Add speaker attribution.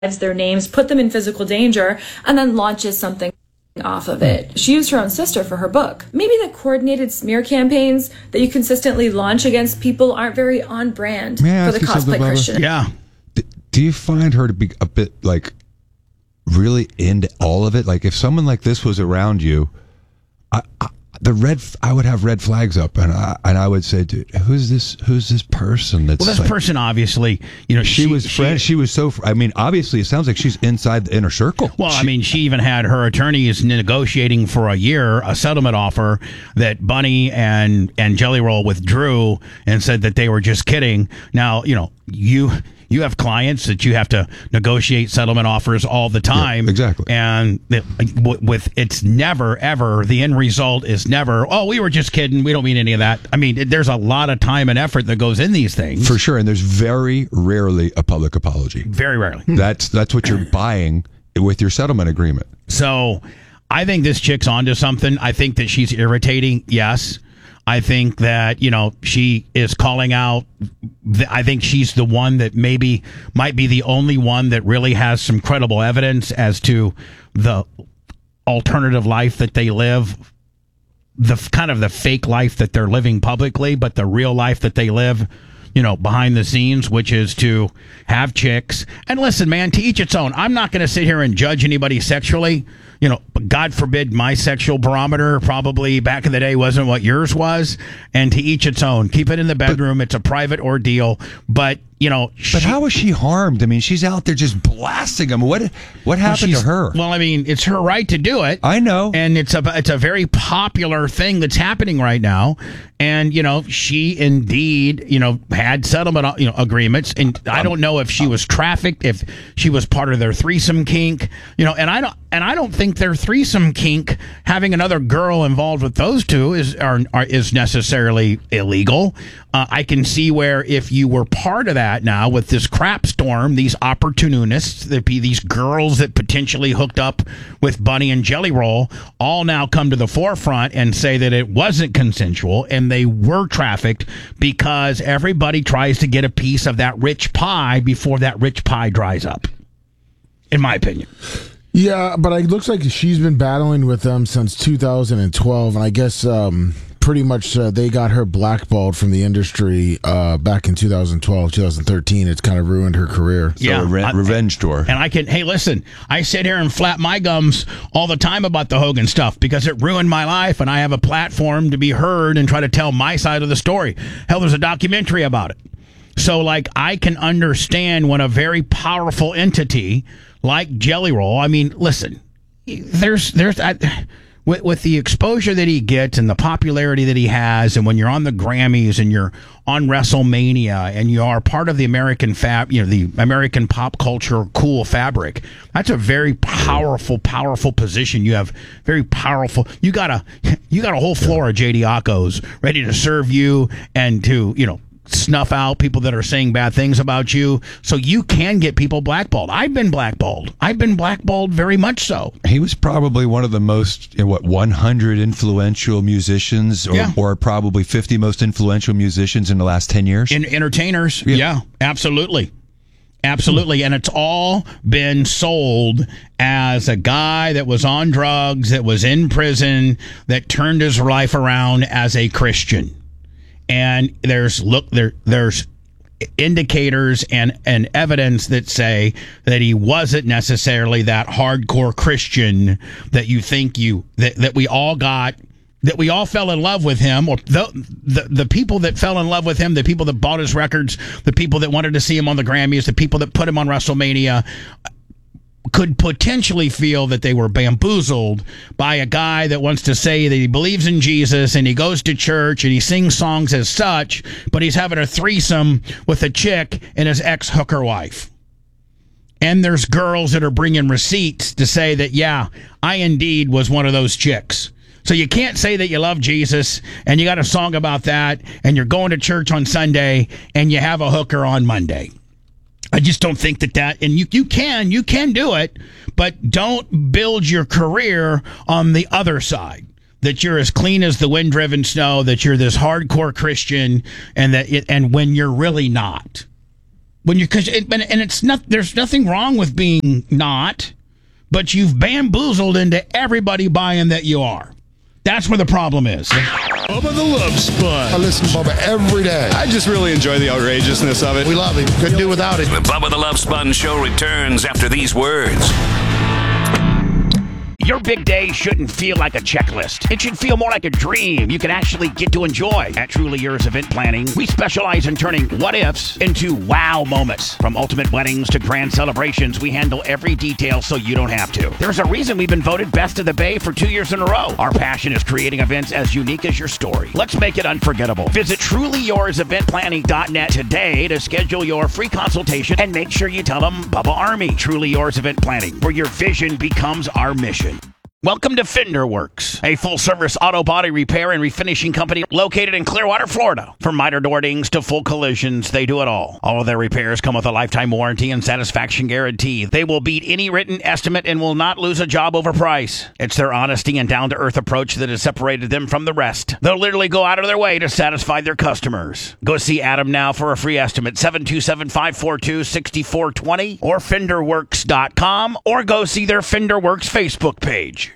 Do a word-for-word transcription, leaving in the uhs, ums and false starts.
Speaker 1: their names, put them in physical danger, and then launches something off of it. She used her own sister for her book. Maybe the coordinated smear campaigns that you consistently launch against people aren't very on brand for the cosplay Christian.
Speaker 2: Yeah.
Speaker 3: D- do you find her to be a bit like really into all of it? Like if someone like this was around you, I, I, the red, I would have red flags up, and I and I would say, dude, who's this? Who's this person? That's
Speaker 2: well, this
Speaker 3: like,
Speaker 2: person obviously, you know,
Speaker 3: she,
Speaker 2: she
Speaker 3: was
Speaker 2: she,
Speaker 3: friend. She was so. I mean, obviously, it sounds like she's inside the inner circle.
Speaker 2: Well,
Speaker 3: she,
Speaker 2: I mean, she even had her attorneys negotiating for a year a settlement offer that Bunny and and Jelly Roll withdrew and said that they were just kidding. Now, you know, you. You have clients that you have to negotiate settlement offers all the time.
Speaker 3: Yeah, exactly.
Speaker 2: And it, with it's never, ever, the end result is never, oh, we were just kidding. We don't mean any of that. I mean, there's a lot of time and effort that goes in these things.
Speaker 3: For sure. And there's very rarely a public apology.
Speaker 2: Very rarely.
Speaker 3: That's, that's what you're buying with your settlement agreement.
Speaker 2: So I think this chick's onto something. I think that she's irritating. Yes. I think that, you know, she is calling out. I think she's the one that maybe might be the only one that really has some credible evidence as to the alternative life that they live, the kind of the fake life that they're living publicly, but the real life that they live, you know, behind the scenes, which is to have chicks. And listen, man, to each its own. I'm not going to sit here and judge anybody sexually. You know, God forbid my sexual barometer probably back in the day wasn't what yours was. And to each its own. Keep it in the bedroom. But, it's a private ordeal. But, you know.
Speaker 3: But
Speaker 2: she,
Speaker 3: how is she harmed? I mean, she's out there just blasting them. What what happened
Speaker 2: well,
Speaker 3: to her?
Speaker 2: Well, I mean, it's her right to do it.
Speaker 3: I know.
Speaker 2: And it's a, it's a very popular thing that's happening right now. And, you know, she indeed, you know, had settlement you know, agreements. And I don't know if she was trafficked, if she was part of their threesome kink, you know, and I don't and I don't think their threesome kink, having another girl involved with those two is are, are is necessarily illegal. Uh, I can see where if you were part of that now with this crap storm, these opportunists, there'd be these girls that potentially hooked up with Bunny and Jelly Roll, all now come to the forefront and say that it wasn't consensual and they were trafficked because everybody tries to get a piece of that rich pie before that rich pie dries up, in my opinion.
Speaker 4: Yeah, but it looks like she's been battling with them since two thousand twelve, and I guess um, pretty much uh, they got her blackballed from the industry uh, back in two thousand twelve, two thousand thirteen. It's kind of ruined her career.
Speaker 3: So
Speaker 2: yeah,
Speaker 3: a re-
Speaker 2: I,
Speaker 3: revenge tour.
Speaker 2: And I can, hey, listen, I sit here and flap my gums all the time about the Hogan stuff because it ruined my life, and I have a platform to be heard and try to tell my side of the story. Hell, there's a documentary about it. So, like, I can understand when a very powerful entity like Jelly Roll, I mean, listen, there's, there's, I, with, with the exposure that he gets and the popularity that he has, and when you're on the Grammys and you're on WrestleMania and you are part of the American fab, you know, the American pop culture cool fabric, that's a very powerful, powerful position. You have very powerful, you got a, you got a whole floor of J D Ockos ready to serve you and to, you know, snuff out people that are saying bad things about you, so you can get people blackballed. I've been blackballed. I've been blackballed very much so.
Speaker 3: He was probably one of the most, you know, what, one hundred influential musicians, or,
Speaker 2: yeah.
Speaker 3: or probably fifty most influential musicians in the last ten years.
Speaker 2: In entertainers, yeah,
Speaker 3: yeah
Speaker 2: absolutely. Absolutely, and it's all been sold as a guy that was on drugs, that was in prison, that turned his life around as a Christian. And there's look there there's indicators and, and evidence that say that he wasn't necessarily that hardcore Christian that you think you that, that we all got that we all fell in love with him, or the, the the people that fell in love with him, the people that bought his records, the people that wanted to see him on the Grammys, the people that put him on WrestleMania, could potentially feel that they were bamboozled by a guy that wants to say that he believes in Jesus and he goes to church and he sings songs as such, but he's having a threesome with a chick and his ex-hooker wife. And there's girls that are bringing receipts to say that, yeah, I indeed was one of those chicks. So you can't say that you love Jesus and you got a song about that and you're going to church on Sunday and you have a hooker on Monday. I just don't think that that, and you, you can, you can do it, but don't build your career on the other side. That you're as clean as the wind-driven snow, that you're this hardcore Christian, and that it, and when you're really not. When you, cause it, and it's not, there's nothing wrong with being not, but you've bamboozled into everybody buying that you are. That's where the problem is.
Speaker 5: Bubba the Love Sponge.
Speaker 6: I listen to Bubba every day.
Speaker 5: I just really enjoy the outrageousness of it.
Speaker 6: We love him. Couldn't do without him.
Speaker 7: The Bubba the Love Sponge Show returns after these words.
Speaker 8: Your big day shouldn't feel like a checklist. It should feel more like a dream you can actually get to enjoy. At Truly Yours Event Planning, we specialize in turning what-ifs into wow moments. From ultimate weddings to grand celebrations, we handle every detail so you don't have to. There's a reason we've been voted Best of the Bay for two years in a row. Our passion is creating events as unique as your story. Let's make it unforgettable. Visit truly yours event planning dot net today to schedule your free consultation and make sure you tell them Bubba Army. Truly Yours Event Planning, where your vision becomes our mission. Welcome to Fender Works, a full-service auto body repair and refinishing company located in Clearwater, Florida. From miter door dings to full collisions, they do it all. All of their repairs come with a lifetime warranty and satisfaction guarantee. They will beat any written estimate and will not lose a job over price. It's their honesty and down-to-earth approach that has separated them from the rest. They'll literally go out of their way to satisfy their customers. Go see Adam now for a free estimate, seven two seven, five four two, six four two zero or fender works dot com, or go see their Fender Works Facebook page.